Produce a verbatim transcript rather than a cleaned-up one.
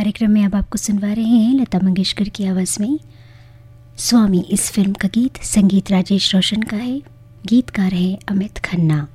कार्यक्रम में अब आपको सुनवा रहे हैं लता मंगेशकर की आवाज़ में स्वामी इस फिल्म का गीत। संगीत राजेश रोशन का है, गीतकार है अमित खन्ना।